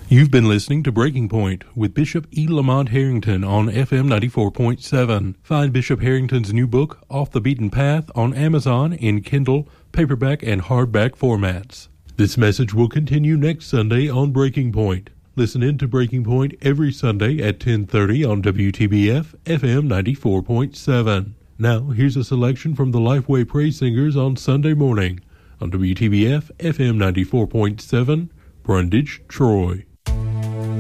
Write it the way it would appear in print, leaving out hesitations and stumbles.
You've been listening to Breaking Point with Bishop E. Lamont Harrington on FM 94.7. Find Bishop Harrington's new book, Off the Beaten Path, on Amazon in Kindle, paperback, and hardback formats. This message will continue next Sunday on Breaking Point. Listen in to Breaking Point every Sunday at 10:30 on WTBF FM 94.7. Now, here's a selection from the Lifeway Praise Singers on Sunday morning on WTBF FM 94.7, Brundage, Troy.